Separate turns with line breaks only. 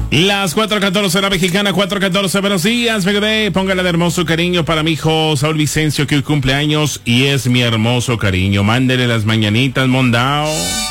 Las 4:14 la mexicana, 4:14. Buenos días, bebé. Póngale de hermoso cariño para mi hijo Saúl Vicencio, que hoy cumple años y es mi hermoso cariño. Mándele las mañanitas, Mondao.